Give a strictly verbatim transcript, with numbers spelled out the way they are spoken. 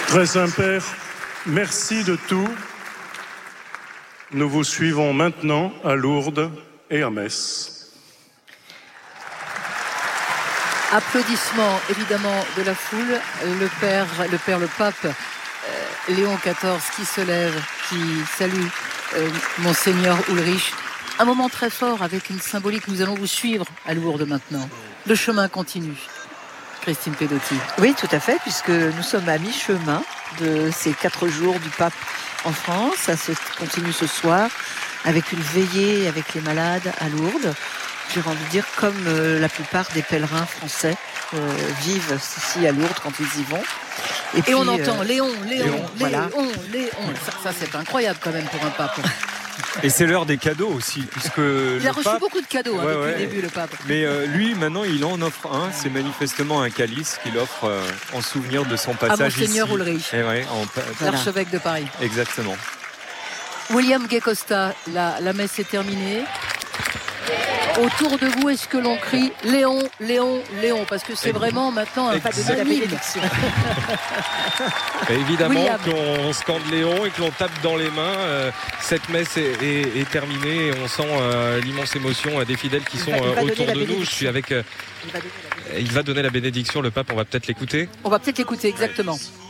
Très Saint-Père, merci de tout. Nous vous suivons maintenant à Lourdes et à Metz. Applaudissements évidemment de la foule. Le père, le père, le pape euh, Léon quatorze qui se lève, qui salue euh, Monseigneur Ulrich. Un moment très fort avec une symbolique. Nous allons vous suivre à Lourdes maintenant. Le chemin continue. Christine Pedotti. Oui, tout à fait, puisque nous sommes à mi-chemin de ces quatre jours du pape en France. Ça se continue ce soir avec une veillée avec les malades à Lourdes. J'ai envie de dire comme euh, la plupart des pèlerins français euh, vivent ici à Lourdes quand ils y vont. Et, puis, Et on entend euh, Léon, Léon, Léon, Léon, voilà. Léon. Ça, ça c'est incroyable quand même pour un pape. Et c'est l'heure des cadeaux aussi, puisque il le a reçu pape, beaucoup de cadeaux hein, ouais, depuis ouais. le début, le pape. Mais euh, lui, maintenant, il en offre un. C'est manifestement un calice qu'il offre euh, en souvenir de son passage à Monseigneur ici. Ulrich, Et ouais, en... l'archevêque de Paris. Exactement. William Gay-Costa, la, la messe est terminée. Autour de vous, est-ce que l'on crie Léon, Léon, Léon? Parce que c'est vraiment maintenant un pas de la bénédiction. Évidemment William. qu'on scande Léon et que l'on tape dans les mains. Euh, cette messe est, est, est terminée et on sent euh, l'immense émotion euh, des fidèles qui sont va- il va euh, autour donner de la nous. Je suis avec. Euh, Il va donner la bénédiction. il va donner la bénédiction, le pape. On va peut-être l'écouter. On va peut-être l'écouter exactement.